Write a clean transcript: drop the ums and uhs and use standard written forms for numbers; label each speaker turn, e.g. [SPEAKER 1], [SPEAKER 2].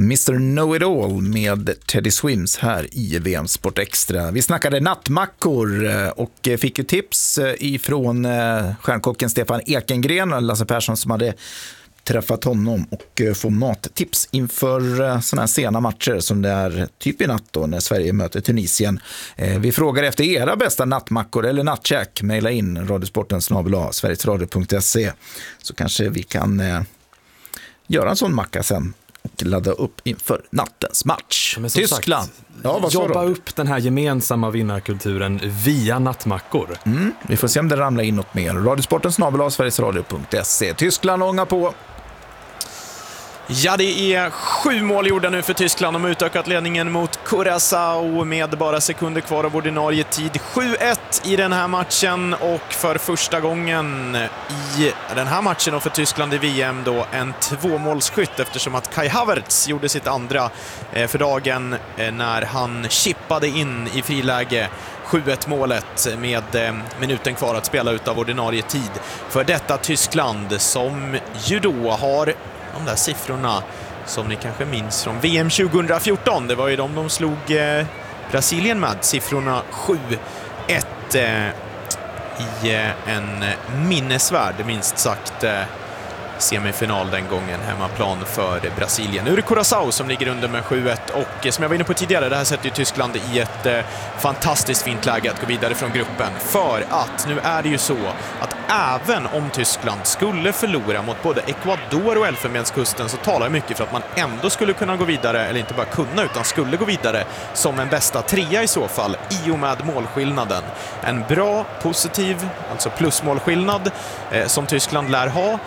[SPEAKER 1] Mr. Know-It-All med Teddy Swims här i VM Sport Extra. Vi snackade nattmackor och fick ju tips ifrån stjärnkocken Stefan Ekengren och Lasse Persson som hade träffat honom och få mattips inför sådana här sena matcher som det är typ i natt då när Sverige möter Tunisien. Vi frågar efter era bästa nattmackor eller nattkäk. Maila in radiosporten@sverigesradio.se så kanske vi kan göra en sån macka sen och ladda upp inför nattens match. Tyskland.
[SPEAKER 2] Jobba upp den här gemensamma vinnarkulturen via nattmackor.
[SPEAKER 1] Vi får se om det ramlar in något mer. Radiosporten@sverigesradio.se. Tyskland ångar på.
[SPEAKER 3] Ja, det är 7 mål gjorda nu för Tyskland. De har utökat ledningen mot Curaçao med bara sekunder kvar av ordinarie tid. 7-1 i den här matchen och för första gången i den här matchen och för Tyskland i VM då en 2-målsskytt eftersom att Kai Havertz gjorde sitt andra för dagen när han chippade in i friläge 7-1 målet med minuten kvar att spela ut av ordinarie tid för detta Tyskland som ju då har de där siffrorna som ni kanske minns från VM 2014. Det var ju de slog Brasilien med. Siffrorna 7-1 i en minnesvärd, minst sagt, semifinal den gången, hemmaplan för Brasilien. Nu är det Curaçao som ligger under med 7-1 och som jag var inne på tidigare, det här sätter ju Tyskland i ett fantastiskt fint läge att gå vidare från gruppen. För att nu är det ju så att även om Tyskland skulle förlora mot både Ecuador och Elfenbenskusten så talar mycket för att man ändå skulle kunna gå vidare, eller inte bara kunna utan skulle gå vidare som en bästa trea i så fall i och med målskillnaden. En bra, positiv, alltså plusmålskillnad som Tyskland lär ha.